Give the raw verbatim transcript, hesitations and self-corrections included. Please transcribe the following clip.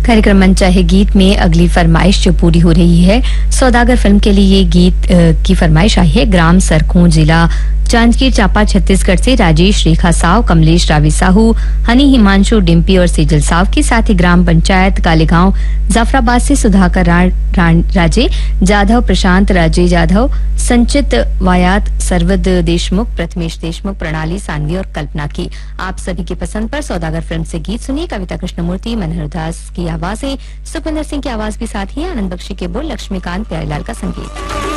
कार्यक्रम मन चाहे गीत में अगली फरमाइश जो पूरी हो रही है, सौदागर फिल्म के लिए ये गीत की फरमाइश आई है ग्राम सरखों, जिला जांजगीर चांपा, छत्तीसगढ़ से राजेश रेखा साव, कमलेश रावी साहू, हनी हिमांशु, डिम्पी और सेजल साव के साथ ही ग्राम पंचायत कालेगांव जाफराबाद से सुधाकर रा, रा, राजे जाधव, प्रशांत राजे जाधव, संचित वायात, सरवद देशमुख, प्रथमेश देशमुख, प्रणाली सानवी और कल्पना की आप सभी की पसंद पर सौदागर फिल्म से गीत सुनिए। कविता कृष्णमूर्ति, मनोहर दास की आवाजें, सुखविंदर सिंह की आवाज भी साथ ही, आनंद बख्शी के बोल, लक्ष्मीकांत प्यारेलाल का संगीत।